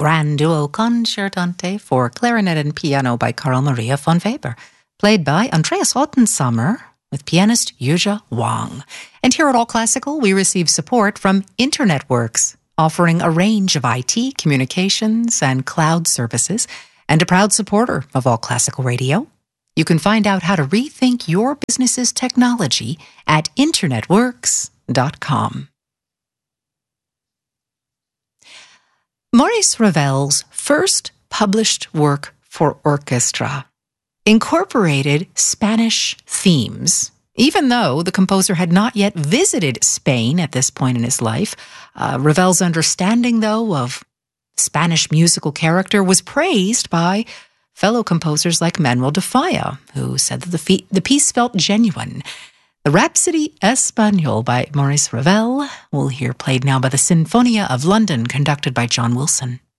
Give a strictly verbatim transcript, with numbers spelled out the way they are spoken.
Grand Duo Concertante for clarinet and piano by Carl Maria von Weber, played by Andreas Ottensammer with pianist Yuja Wang. And here at All Classical, we receive support from InternetWorks, offering a range of I T, communications, and cloud services, and a proud supporter of All Classical Radio. You can find out how to rethink your business's technology at internetworks dot com. Maurice Ravel's first published work for orchestra incorporated Spanish themes. Even though the composer had not yet visited Spain at this point in his life, uh, Ravel's understanding, though, of Spanish musical character was praised by fellow composers like Manuel de Falla, who said that the, fe- the piece felt genuine. The Rhapsody Espagnole by Maurice Ravel, we'll hear played now by the Sinfonia of London, conducted by John Wilson.